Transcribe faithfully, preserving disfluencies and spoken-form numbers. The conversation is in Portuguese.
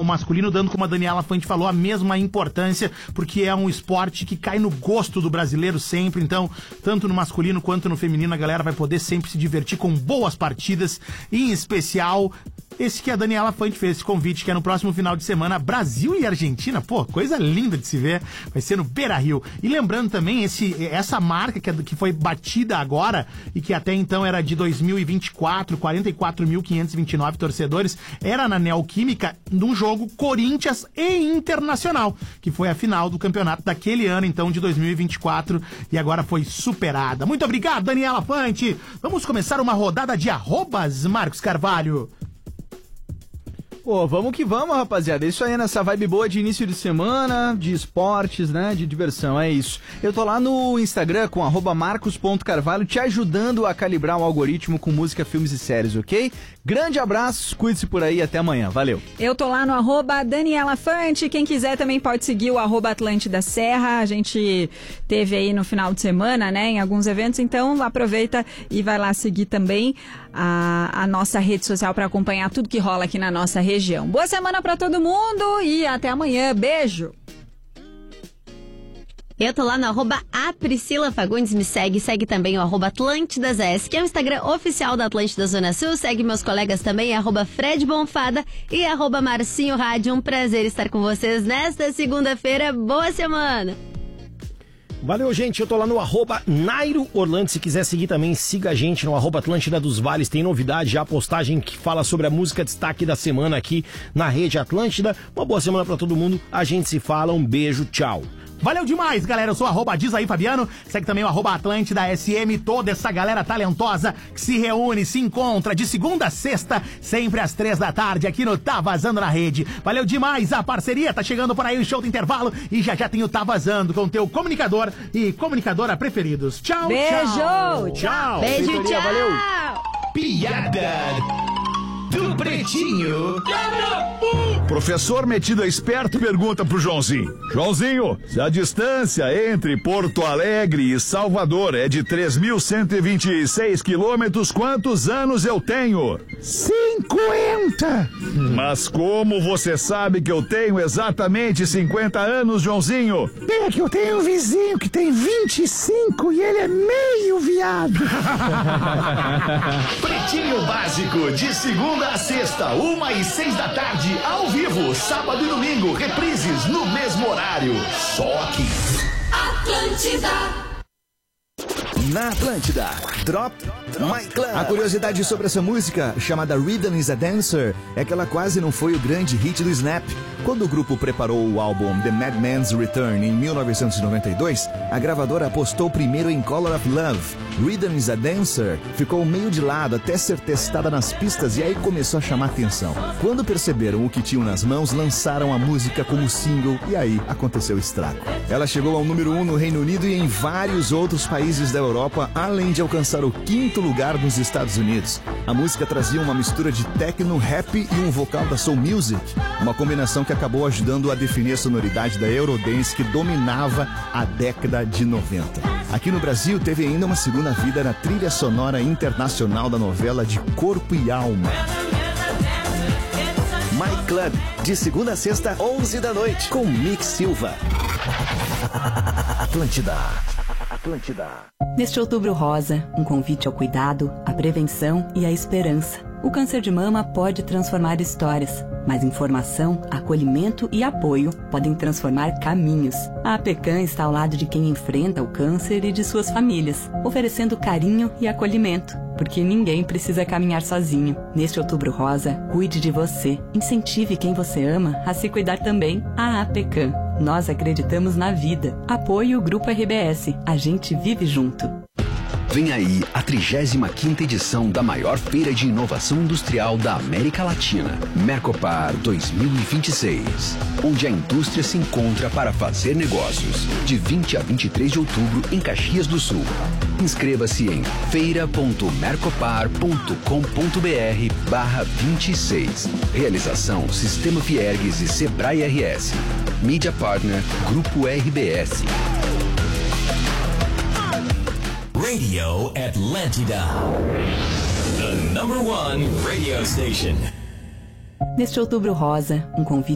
masculino, dando, como a Daniela Fante falou, a mesma importância, porque é um esporte que cai no gosto do brasileiro sempre. Então, tanto no masculino quanto no feminino, a galera vai poder sempre se divertir com boas partidas, em especial esse que a Daniela Fante fez, esse convite, que é no próximo final de semana, Brasil e Argentina. Pô, coisa linda de se ver, vai ser no Beira-Rio. E lembrando também, esse, essa marca que, que foi batida agora, e que até então era de dois mil e vinte e quatro, quarenta e quatro mil quinhentos e vinte e nove torcedores, era na Neoquímica, num jogo Corinthians e Internacional, que foi a final do campeonato daquele ano, então, de dois mil e vinte e quatro, e agora foi superada. Muito obrigado, Daniela Fante. Vamos começar uma rodada de arrobas, Marcos Carvalho. Pô, vamos que vamos, rapaziada. É isso aí, nessa vibe boa de início de semana, de esportes, né, de diversão, é isso. Eu tô lá no Instagram com arroba marcos ponto carvalho, te ajudando a calibrar o algoritmo com música, filmes e séries, ok? Grande abraço, cuide-se por aí, até amanhã, valeu. Eu tô lá no arroba Daniela Fante, quem quiser também pode seguir o arroba Atlântida Serra, a gente teve aí no final de semana, né, em alguns eventos, então aproveita e vai lá seguir também a, a nossa rede social para acompanhar tudo que rola aqui na nossa região. Boa semana pra todo mundo e até amanhã. Beijo! Eu tô lá no arroba a Priscila Fagundes, me segue, segue também o arroba Atlântidas S, que é o Instagram oficial da Atlântida Zona Sul, segue meus colegas também, arroba Fred Bonfada e arroba Marcinho Rádio. Um prazer estar com vocês nesta segunda-feira. Boa semana! Valeu, gente. Eu tô lá no arroba Nairo Orlando. Se quiser seguir também, siga a gente no arroba Atlântida dos Vales. Tem novidade, já a postagem que fala sobre a música destaque da semana aqui na Rede Atlântida. Uma boa semana pra todo mundo. A gente se fala. Um beijo, tchau. Valeu demais, galera. Eu sou arroba Diz aí, Fabiano. Segue também o arroba Atlântida S M. Toda essa galera talentosa que se reúne, se encontra de segunda a sexta, sempre às três da tarde, aqui no Tá Vazando na Rede. Valeu demais a parceria. Tá chegando por aí o show do intervalo e já já tem o Tá Vazando com o teu comunicador e comunicadora preferidos. Tchau, beijo, tchau. Tchau. Beijo, Feitoria, tchau. valeu. Piada do Pretinho. Professor metido a esperto pergunta pro Joãozinho: Joãozinho, se a distância entre Porto Alegre e Salvador é de três mil cento e vinte e seis quilômetros, quantos anos eu tenho? cinquenta. Mas como você sabe que eu tenho exatamente cinquenta anos, Joãozinho? É que eu tenho um vizinho que tem vinte e cinco e ele é meio viado. Pretinho Básico, de segunda a sexta, uma e seis da tarde, ao vivo, sábado e domingo, reprises no mesmo horário. Só aqui. Atlântida. Na Atlântida, Drop My Club. A curiosidade sobre essa música, chamada Rhythm is a Dancer, é que ela quase não foi o grande hit do Snap. Quando o grupo preparou o álbum The Madman's Return em mil novecentos e noventa e dois, a gravadora apostou primeiro em Color of Love. Rhythm is a Dancer ficou meio de lado até ser testada nas pistas e aí começou a chamar atenção. Quando perceberam o que tinham nas mãos, lançaram a música como single e aí aconteceu o estrago. Ela chegou ao número um no Reino Unido e em vários outros países da Europa, além de alcançar o quinto lugar nos Estados Unidos. A música trazia uma mistura de techno, rap e um vocal da soul music, uma combinação que acabou ajudando a definir a sonoridade da Eurodance que dominava a década de noventa. Aqui no Brasil teve ainda uma segunda vida na trilha sonora internacional da novela de Corpo e Alma. My Club, de segunda a sexta, onze da noite, com Mick Silva. Atlântida. Atlântida. Neste Outubro Rosa, um convite ao cuidado, à prevenção e à esperança. O câncer de mama pode transformar histórias, mas informação, acolhimento e apoio podem transformar caminhos. A APECAM está ao lado de quem enfrenta o câncer e de suas famílias, oferecendo carinho e acolhimento, porque ninguém precisa caminhar sozinho. Neste Outubro Rosa, cuide de você, incentive quem você ama a se cuidar também. A APECAM. Nós acreditamos na vida. Apoio Grupo R B S. A gente vive junto. Vem aí a trigésima quinta edição da maior feira de inovação industrial da América Latina, Mercopar dois mil e vinte e seis, onde a indústria se encontra para fazer negócios, de vinte a vinte e três de outubro em Caxias do Sul. Inscreva-se em feira ponto mercopar ponto com ponto br barra vinte e seis. Realização Sistema Fiergues e Sebrae R S. Mídia Partner Grupo R B S. Radio Atlântida. The number one radio station. Neste Outubro Rosa, um convite